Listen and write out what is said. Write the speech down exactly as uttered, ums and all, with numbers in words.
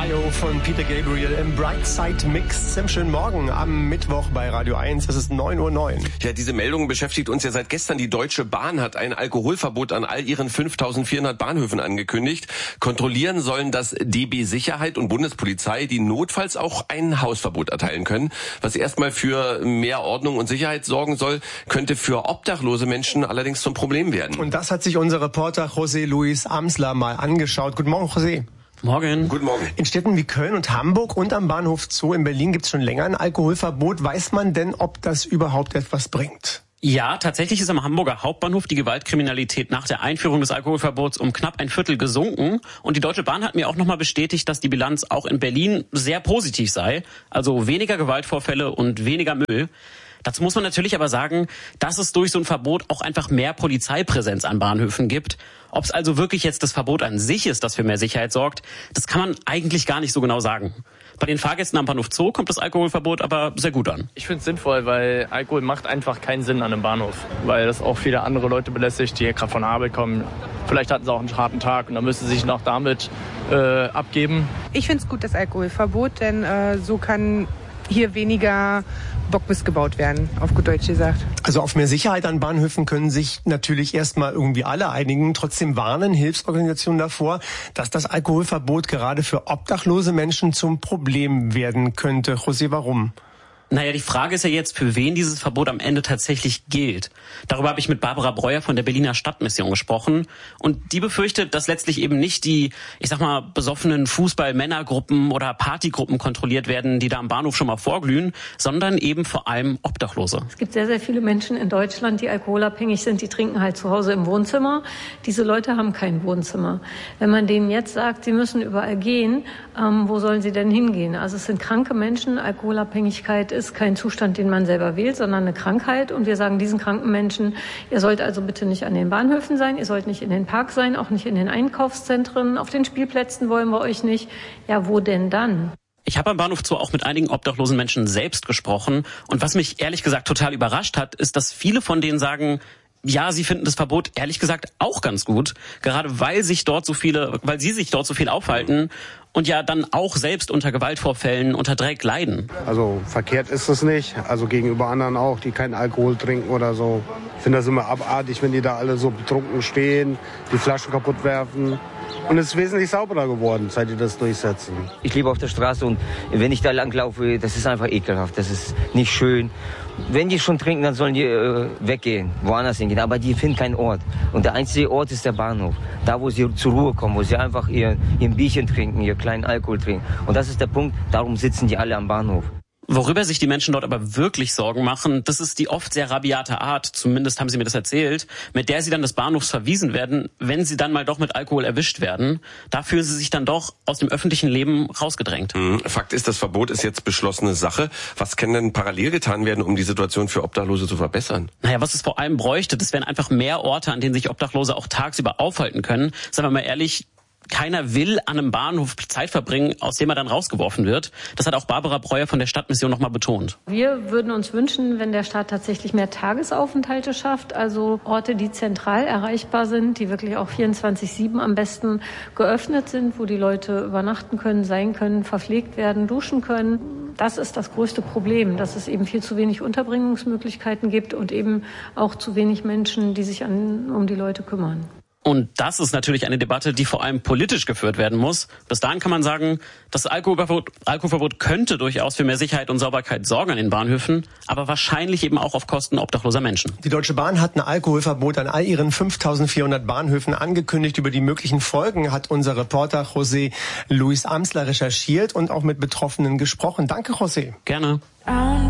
Ohio von Peter Gabriel im Brightside Mix. Im schönen Morgen am Mittwoch bei Radio eins. Es ist neun Uhr neun. Ja, diese Meldung beschäftigt uns ja seit gestern. Die Deutsche Bahn hat ein Alkoholverbot an all ihren fünftausendvierhundert Bahnhöfen angekündigt. Kontrollieren sollen das D B Sicherheit und Bundespolizei, die notfalls auch ein Hausverbot erteilen können. Was erstmal für mehr Ordnung und Sicherheit sorgen soll, könnte für obdachlose Menschen allerdings zum Problem werden. Und das hat sich unser Reporter José Luis Amsler mal angeschaut. Guten Morgen, José. Morgen. Guten Morgen. In Städten wie Köln und Hamburg und am Bahnhof Zoo in Berlin gibt es schon länger ein Alkoholverbot. Weiß man denn, ob das überhaupt etwas bringt? Ja, tatsächlich ist am Hamburger Hauptbahnhof die Gewaltkriminalität nach der Einführung des Alkoholverbots um knapp ein Viertel gesunken. Und die Deutsche Bahn hat mir auch nochmal bestätigt, dass die Bilanz auch in Berlin sehr positiv sei. Also weniger Gewaltvorfälle und weniger Müll. Dazu muss man natürlich aber sagen, dass es durch so ein Verbot auch einfach mehr Polizeipräsenz an Bahnhöfen gibt. Ob es also wirklich jetzt das Verbot an sich ist, das für mehr Sicherheit sorgt, das kann man eigentlich gar nicht so genau sagen. Bei den Fahrgästen am Bahnhof Zoo kommt das Alkoholverbot aber sehr gut an. Ich finde es sinnvoll, weil Alkohol macht einfach keinen Sinn an einem Bahnhof. Weil das auch viele andere Leute belästigt, die gerade von der Arbeit kommen. Vielleicht hatten sie auch einen harten Tag und dann müssen sie sich noch damit äh, abgeben. Ich finde es gut, das Alkoholverbot, denn äh, so kann hier weniger Bockbiss gebaut werden, auf gut Deutsch gesagt. Also auf mehr Sicherheit an Bahnhöfen können sich natürlich erstmal irgendwie alle einigen. Trotzdem warnen Hilfsorganisationen davor, dass das Alkoholverbot gerade für obdachlose Menschen zum Problem werden könnte. José, warum? Naja, die Frage ist ja jetzt, für wen dieses Verbot am Ende tatsächlich gilt. Darüber habe ich mit Barbara Breuer von der Berliner Stadtmission gesprochen. Und die befürchtet, dass letztlich eben nicht die, ich sag mal, besoffenen Fußball-Männergruppen oder Partygruppen kontrolliert werden, die da am Bahnhof schon mal vorglühen, sondern eben vor allem Obdachlose. Es gibt sehr, sehr viele Menschen in Deutschland, die alkoholabhängig sind, die trinken halt zu Hause im Wohnzimmer. Diese Leute haben kein Wohnzimmer. Wenn man denen jetzt sagt, sie müssen überall gehen, ähm, wo sollen sie denn hingehen? Also es sind kranke Menschen, Alkoholabhängigkeit ist kein Zustand, den man selber wählt, sondern eine Krankheit. Und wir sagen diesen kranken Menschen, ihr sollt also bitte nicht an den Bahnhöfen sein, ihr sollt nicht in den Parks sein, auch nicht in den Einkaufszentren, auf den Spielplätzen wollen wir euch nicht. Ja, wo denn dann? Ich habe am Bahnhof Zoo auch mit einigen obdachlosen Menschen selbst gesprochen. Und was mich ehrlich gesagt total überrascht hat, ist, dass viele von denen sagen, ja, sie finden das Verbot ehrlich gesagt auch ganz gut, gerade weil sich dort so viele, weil sie sich dort so viel aufhalten und ja dann auch selbst unter Gewaltvorfällen, unter Dreck leiden. Also verkehrt ist es nicht, also gegenüber anderen auch, die keinen Alkohol trinken oder so. Ich finde das immer abartig, wenn die da alle so betrunken stehen, die Flaschen kaputt werfen. Und es ist wesentlich sauberer geworden, seit die das durchsetzen. Ich lebe auf der Straße und wenn ich da langlaufe, das ist einfach ekelhaft, das ist nicht schön. Wenn die schon trinken, dann sollen die äh, weggehen, woanders hingehen. Aber die finden keinen Ort. Und der einzige Ort ist der Bahnhof. Da, wo sie zur Ruhe kommen, wo sie einfach ihr, ihr Bierchen trinken, ihr kleinen Alkohol trinken. Und das ist der Punkt, darum sitzen die alle am Bahnhof. Worüber sich die Menschen dort aber wirklich Sorgen machen, das ist die oft sehr rabiate Art, zumindest haben sie mir das erzählt, mit der sie dann des Bahnhofs verwiesen werden, wenn sie dann mal doch mit Alkohol erwischt werden. Da fühlen sie sich dann doch aus dem öffentlichen Leben rausgedrängt. Fakt ist, das Verbot ist jetzt beschlossene Sache. Was kann denn parallel getan werden, um die Situation für Obdachlose zu verbessern? Naja, was es vor allem bräuchte, das wären einfach mehr Orte, an denen sich Obdachlose auch tagsüber aufhalten können. Sagen wir mal ehrlich, keiner will an einem Bahnhof Zeit verbringen, aus dem er dann rausgeworfen wird. Das hat auch Barbara Breuer von der Stadtmission nochmal betont. Wir würden uns wünschen, wenn der Staat tatsächlich mehr Tagesaufenthalte schafft, also Orte, die zentral erreichbar sind, die wirklich auch vierundzwanzig sieben am besten geöffnet sind, wo die Leute übernachten können, sein können, verpflegt werden, duschen können. Das ist das größte Problem, dass es eben viel zu wenig Unterbringungsmöglichkeiten gibt und eben auch zu wenig Menschen, die sich an, um die Leute kümmern. Und das ist natürlich eine Debatte, die vor allem politisch geführt werden muss. Bis dahin kann man sagen, das Alkoholverbot, Alkoholverbot könnte durchaus für mehr Sicherheit und Sauberkeit sorgen an den Bahnhöfen, aber wahrscheinlich eben auch auf Kosten obdachloser Menschen. Die Deutsche Bahn hat ein Alkoholverbot an all ihren fünftausendvierhundert Bahnhöfen angekündigt. Über die möglichen Folgen hat unser Reporter José Luis Amsler recherchiert und auch mit Betroffenen gesprochen. Danke, José. Gerne.